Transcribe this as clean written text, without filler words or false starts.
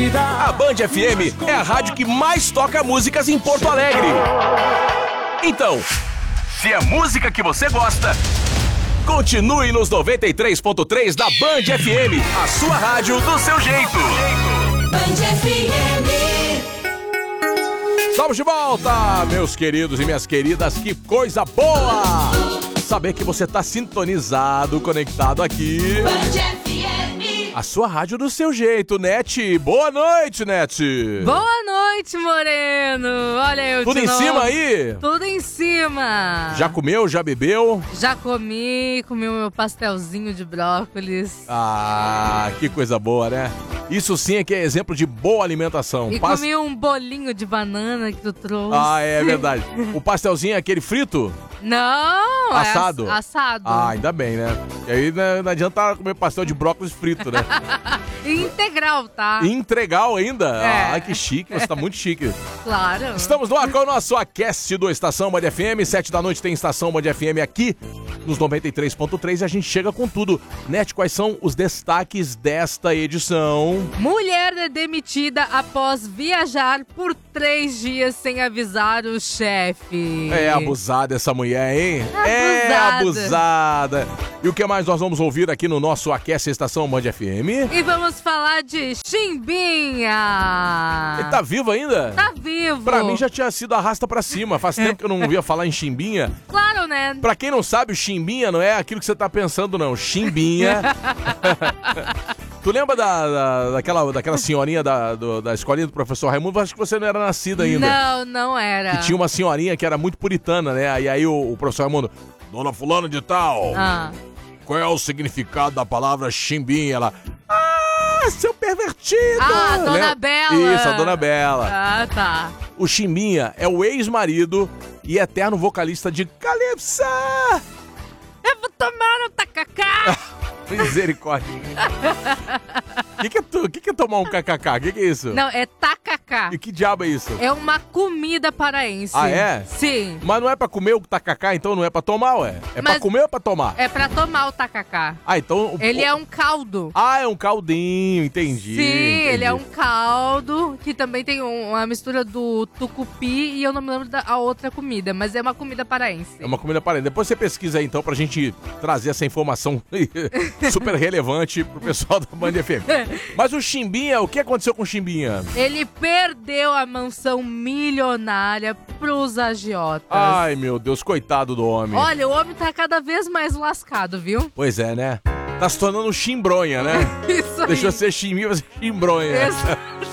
A Band FM é a rádio que mais toca músicas em Porto Alegre. Então, se é música que você gosta, continue nos 93.3 da Band FM, a sua rádio do seu jeito. Band FM. Estamos de volta, meus queridos e minhas queridas, que coisa boa! Saber que você está sintonizado, conectado aqui. Band FM. A sua rádio do seu jeito, Net. Boa noite, Net. Boa noite, Moreno. Olha eu Tudo de em novo. cima aí? Tudo em cima. Já comeu, já bebeu? Já comi o meu pastelzinho de brócolis. Ah, que coisa boa, né? Isso sim é que é exemplo de boa alimentação. E comi um bolinho de banana que tu trouxe. Ah, é verdade. O pastelzinho é aquele frito? Não, Assado? é assado. Ah, ainda bem, né? E aí não adianta comer pastel de brócolis frito, né? Integral, tá? Integral ainda? É. Ai, que chique, você tá muito chique. Claro. Estamos no ar com o nosso Aquece do Estação Band FM. 7 da noite tem Estação Band FM aqui nos 93.3 e a gente chega com tudo. Net, quais são os destaques desta edição? Mulher é demitida após viajar por 3 dias sem avisar o chefe. É abusada essa mulher, hein? Abusada. É abusada. E o que mais nós vamos ouvir aqui no nosso Aquece Estação Band FM? E vamos falar de Chimbinha. Ele tá vivo ainda? Tá vivo. Pra mim já tinha sido arrasta pra cima. Faz tempo que eu não ouvia falar em Chimbinha. Claro, né? Pra quem não sabe, o Chimbinha não é aquilo que você tá pensando, não. Chimbinha. Tu lembra daquela senhorinha da escolinha do professor Raimundo? Acho que você não era nascida ainda. Não, não era. E tinha uma senhorinha que era muito puritana, né? E aí o professor Raimundo, dona fulana de tal, qual é o significado da palavra chimbinha? Ela, seu pervertido! Ah, Dona Lembra? Bela. Isso, a Dona Bela. Ah, tá. O Chimbinha é o ex-marido e eterno vocalista de Calypso. Eu vou tomar um tacacá. Misericórdia. O que é tomar um kkk? O que é isso? Não, é tacacá. E que diabo é isso? É uma comida paraense. Ah, é? Sim. Mas não é pra comer o tacacá, então não é pra tomar, ué? É pra Mas- comer ou é pra tomar? É pra tomar o tacacá. Ah, então... Ele é um caldo. Ah, é um caldinho, entendi. Sim, ele é entendi. um caldo que também tem uma mistura do tucupi e eu não me lembro da outra comida, mas é uma comida paraense. É uma comida paraense. Depois você pesquisa aí, então, pra gente trazer essa informação super relevante pro pessoal da Band FM. Mas o Chimbinha, o que aconteceu com o Chimbinha? Ele perdeu a mansão milionária pros agiotas. Ai, meu Deus, coitado do homem. Olha, o homem tá cada vez mais lascado, viu? Pois é, né? Tá se tornando chimbronha, né? Isso aí. Deixou de ser chimbinha, vai ser chimbronha.